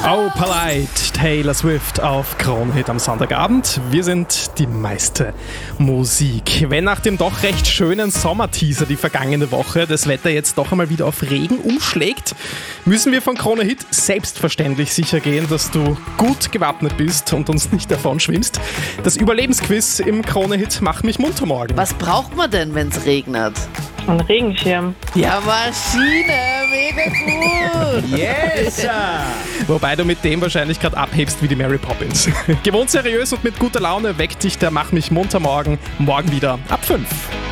Oh, Polite, Taylor Swift auf Kronhit am Sonntagabend. Wir sind die meiste Musik. Wenn nach dem doch recht schönen Sommerteaser die vergangene Woche das Wetter jetzt doch einmal wieder auf Regen umschlägt, müssen wir von Kronhit selbstverständlich sicher gehen, dass du gut gewappnet bist und uns nicht davon schwimmst. Das Überlebensquiz im Kronhit macht mich munter morgen. Was braucht man denn, wenn es regnet? Ein Regenschirm. Ja, Maschine, mega gut. Yes! Wobei du mit dem wahrscheinlich gerade abhebst wie die Mary Poppins. Gewohnt seriös und mit guter Laune weckt dich der Mach mich munter morgen wieder ab 5.